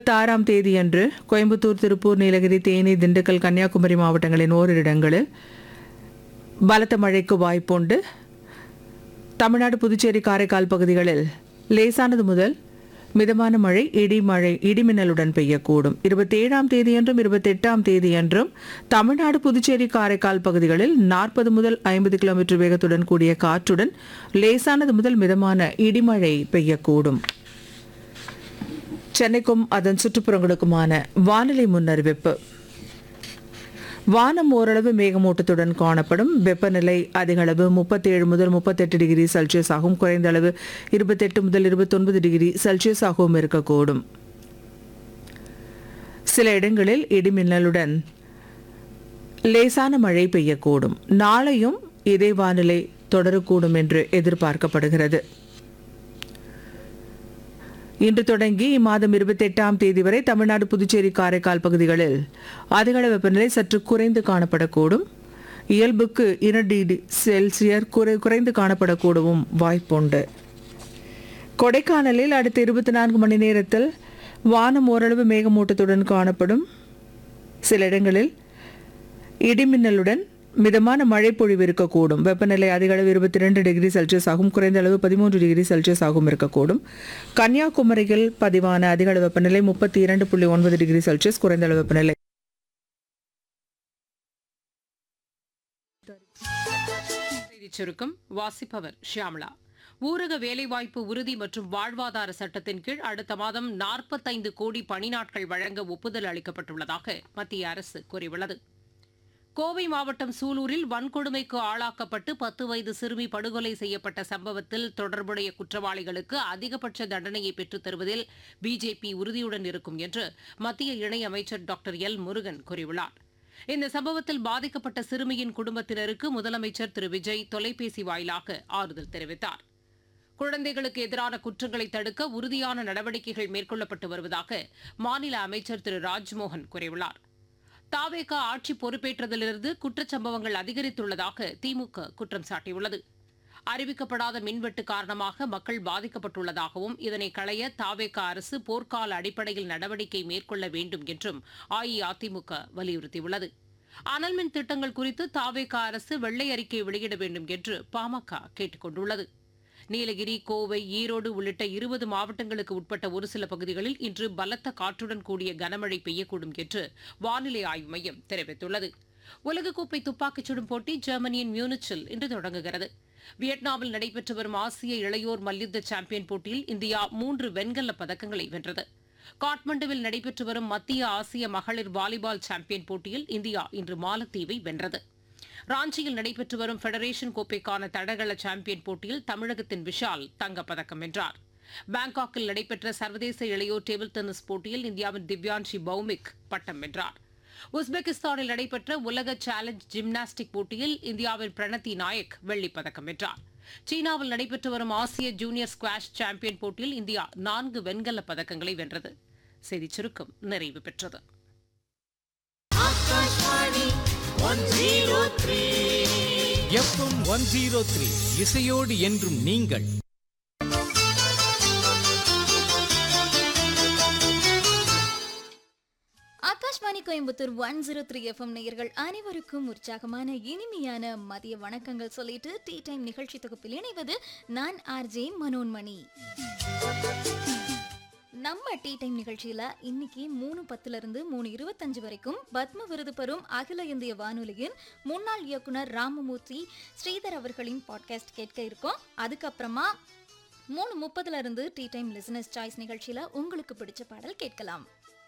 6ஆம் தேதியன்று கோயம்புத்தூர், திருப்பூர், நீலகிரி, தேனி, திண்டுக்கல், கன்னியாகுமரி மாவட்டங்களின் ஓரிரு இடங்களில் பலத்த மழைக்கு வாய்ப்புண்டு. தமிழ்நாடு, புதுச்சேரி, காரைக்கால் பகுதிகளில் லேசானது முதல் மிதமான மழை, இடிமின்னலுடன் பெய்யக்கூடும். 27ஆம் தேதியன்றும் 28ஆம் தேதியன்றும் தமிழ்நாடு, புதுச்சேரி, காரைக்கால் பகுதிகளில் 40 முதல் 50 கிலோமீட்டர் வேகத்துடன் கூடிய காற்றுடன் லேசானது முதல் மிதமான இடிமழை பெய்யக்கூடும். சென்னைக்கும் அதன் சுற்றுப்புறங்களுக்குமான வானிலை முன்னறிவிப்பு. வானம் ஓரளவு மேகமூட்டத்துடன் காணப்படும். வெப்பநிலை அதிக அளவு 37 முதல் 38 டிகிரி செல்சியஸ் ஆகும். குறைந்த அளவு 28 முதல் 29 டிகிரி செல்சியஸ் ஆகவும் இருக்கக்கூடும். சில இடங்களில் இடிமின்னலுடன் லேசான மழை பெய்யக்கூடும். நாளையும் இதே வானிலை தொடரக்கூடும் என்று எதிர்பார்க்கப்படுகிறது. இன்று தொடங்கி இம்மாதம் 28ஆம் தேதி வரை தமிழ்நாடு, புதுச்சேரி, காரைக்கால் பகுதிகளில் அதிகள வெப்பநிலை சற்று குறைந்து காணப்படக்கூடும். இயல்புக்கு 2 டிகிரி செல்சியஸ் குறைந்து காணப்படக்கூடவும் வாய்ப்புண்டு. கொடைக்கானலில் அடுத்த 24 மணி நேரத்தில் வானம் ஓரளவு மேகமூட்டத்துடன் காணப்படும். சில இடங்களில் இடிமின்னலுடன் மிதமான மழை பொழிவு இருக்கக்கூடும். வெப்பநிலை அதிக அளவு 22 டிகிரி செல்சியஸ் ஆகும். குறைந்த அளவு 13 டிகிரி செல்சியஸ் ஆகும் இருக்கக்கூடும். கன்னியாகுமரியில் பதிவான அதிக அளவு வெப்பநிலை 32.9 டிகிரி செல்சியஸ். குறைந்த அளவு வெப்பநிலை சுருக்கம் வாசிப்பவர் ஷியாமளா. ஊரக வேலைவாய்ப்பு உறுதி மற்றும் வாழ்வாதார சட்டத்தின் கீழ் அடுத்த மாதம் 45 கோடி பணி நாட்கள் வழங்க ஒப்புதல் அளிக்கப்பட்டுள்ளதாக மத்திய அரசு கூறியுள்ளது. கோவை மாவட்டம் சூலூரில் வன்கொடுமைக்கு ஆளாக்கப்பட்டு 10 வயது சிறுமி படுகொலை செய்யப்பட்ட சம்பவத்தில் தொடர்புடைய குற்றவாளிகளுக்கு அதிகபட்ச தண்டனையை பெற்றுத் தருவதில் பிஜேபி உறுதியுடன் இருக்கும் என்று மத்திய இணையமைச்சர் டாக்டர் எல் முருகன் கூறியுள்ளார். இந்த சம்பவத்தில் பாதிக்கப்பட்ட சிறுமியின் குடும்பத்தினருக்கு முதலமைச்சர் திரு விஜய் தொலைபேசி வாயிலாக ஆறுதல் தெரிவித்தார். குழந்தைகளுக்கு எதிரான குற்றங்களை தடுக்க உறுதியான நடவடிக்கைகள் மேற்கொள்ளப்பட்டு வருவதாக மாநில அமைச்சர் திரு ராஜ்மோகன் கூறியுள்ளார். தாவேகா ஆட்சி பொறுப்பேற்றதிலிருந்து குற்றச்சம்பவங்கள் அதிகரித்துள்ளதாக திமுக குற்றம் சாட்டியுள்ளது. அறிவிக்கப்படாத மின்வெட்டு காரணமாக மக்கள் பாதிக்கப்பட்டுள்ளதாகவும் இதனை களைய தாவேகா அரசு போர்க்கால அடிப்படையில் நடவடிக்கை மேற்கொள்ள வேண்டும் என்றும் அஇஅதிமுக வலியுறுத்தியுள்ளது. அனல் மின் திட்டங்கள் குறித்து தாவேகா அரசு வெள்ளை அறிக்கை வெளியிட வேண்டும் என்று பாமக கேட்டுக் கொண்டுள்ளது. நீலகிரி, கோவை, ஈரோடு உள்ளிட்ட 20 மாவட்டங்களுக்கு உட்பட்ட ஒரு சில பகுதிகளில் இன்று பலத்த காற்றுடன் கூடிய கனமழை பெய்யக்கூடும் என்று வானிலை ஆய்வு மையம் தெரிவித்துள்ளது. உலகக்கோப்பை துப்பாக்கிச் சுடும் போட்டி ஜெர்மனியின் மியூனிச்சில் இன்று தொடங்குகிறது. வியட்நாமில் நடைபெற்று வரும் ஆசிய இளையோர் மல்யுத்த சாம்பியன் போட்டியில் இந்தியா 3 வெண்கலப் பதக்கங்களை வென்றது. காட்மண்டுவில் நடைபெற்று வரும் மத்திய ஆசிய மகளிர் வாலிபால் சாம்பியன் போட்டியில் இந்தியா இன்று மாலத்தீவை வென்றது. ராஞ்சியில் நடைபெற்று வரும் ஃபெடரேஷன் கோப்பைக்கான தடகள சாம்பியன் போட்டியில் தமிழகத்தின் விஷால் தங்கப்பதக்கம் வென்றார். பாங்காக்கில் நடைபெற்ற சர்வதேச இளையோர் டேபிள் டென்னிஸ் போட்டியில் இந்தியாவின் திவ்யான்ஷி பௌமிக் பட்டம் வென்றார். உஸ்பெகிஸ்தானில் நடைபெற்ற உலக சேலஞ்ச் ஜிம்னாஸ்டிக் போட்டியில் இந்தியாவின் பிரணதி நாயக் வெள்ளிப்பதக்கம் வென்றார். சீனாவில் நடைபெற்று வரும் ஆசிய ஜூனியர் ஸ்குவாஷ் சாம்பியன் போட்டியில் இந்தியா 4 வெண்கலப் பதக்கங்களை வென்றது. செய்திச் சுருக்கம் நிறைவு பெற்றது. எஃப்எம் 103 இசையோடு என்றும் நீங்கள். ஆகாஷ்வாணி கோயம்புத்தூர் 103 எஃப்எம் நேயர்கள் அனைவருக்கும் உற்சாகமான இனிமையான மதிய வணக்கங்கள் சொல்லிட்டு டீ டைம் நிகழ்ச்சி தொகுப்பில் இணைவது நான் ஆர்ஜே மனோன்மணி. நம்ம டீ டைம் நிகழ்ச்சியில இன்னைக்கு 3:10 3:25 வரைக்கும் பத்ம விருது பெறும் அகில இந்திய வானொலியின் முன்னாள் இயக்குனர் ராமமூர்த்தி ஸ்ரீதர் அவர்களின் பாட்காஸ்ட் கேட்க இருக்கோம். அதுக்கப்புறமா 3:30 டீ டைம் லிசனர்ஸ் சாய்ஸ் நிகழ்ச்சியில உங்களுக்கு பிடிச்ச பாடல் கேட்கலாம்.